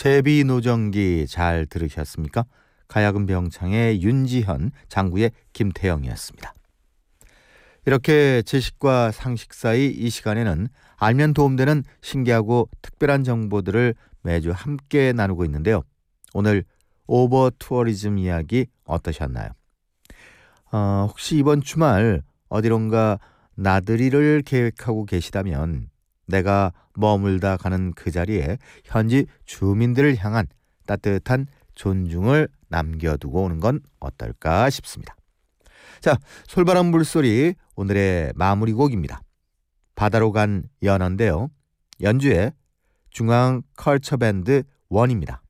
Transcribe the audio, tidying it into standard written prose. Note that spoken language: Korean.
제비노정기 잘 들으셨습니까? 가야금 병창의 윤지현, 장구의 김태영이었습니다. 이렇게 지식과 상식 사이 이 시간에는 알면 도움되는 신기하고 특별한 정보들을 매주 함께 나누고 있는데요. 오늘 오버 투어리즘 이야기 어떠셨나요? 혹시 이번 주말 어디론가 나들이를 계획하고 계시다면 내가 머물다 가는 그 자리에 현지 주민들을 향한 따뜻한 존중을 남겨두고 오는 건 어떨까 싶습니다. 자, 솔바람 물소리 오늘의 마무리곡입니다. 바다로 간 연어인데요. 연주의 중앙 컬처 밴드 원입니다.